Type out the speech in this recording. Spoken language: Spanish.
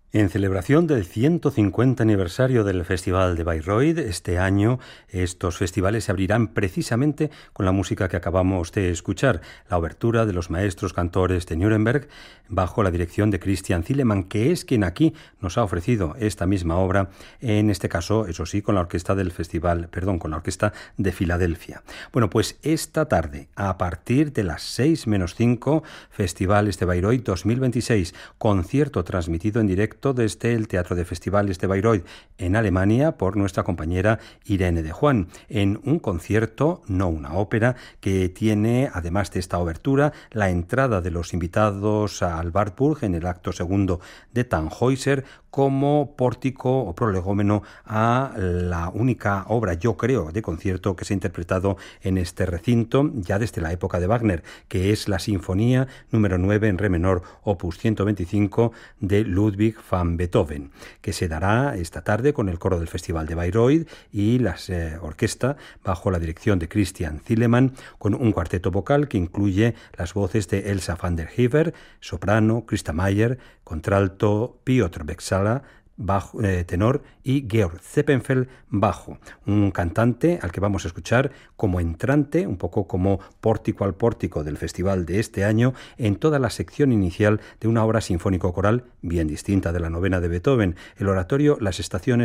En celebración del 150 aniversario del Festival de Bayreuth, este año estos festivales se abrirán precisamente con la música que acabamos de escuchar, la obertura de los maestros cantores de Nuremberg, bajo la dirección de Christian Zilemann, que es quien aquí nos ha ofrecido esta misma obra, en este caso, eso sí, con la orquesta del con la orquesta de Filadelfia. Bueno, pues esta tarde, a partir de las 6:05, Festivales de Bayreuth 2026, concierto transmitido en directo desde el Teatro de Festivales de Bayreuth en Alemania por nuestra compañera Irene de Juan, en un concierto, no una ópera, que tiene, además de esta obertura, la entrada de los invitados al Wartburg en el acto segundo de Tannhäuser como pórtico o prolegómeno a la única obra, yo creo, de concierto que se ha interpretado en este recinto ya desde la época de Wagner, que es la Sinfonía número 9 en re menor, opus 125 de Ludwig van Beethoven, que se dará esta tarde con el coro del Festival de Bayreuth y la orquesta bajo la dirección de Christian Zilemann, con un cuarteto vocal que incluye las voces de Elsa van der Heever, soprano, Christa Mayer, contralto, Piotr Bexala, bajo, tenor, y Georg Zeppenfeld, bajo. Un cantante al que vamos a escuchar como entrante, un poco como pórtico al pórtico del festival de este año, en toda la sección inicial de una obra sinfónico-coral bien distinta de la novena de Beethoven, el oratorio Las Estaciones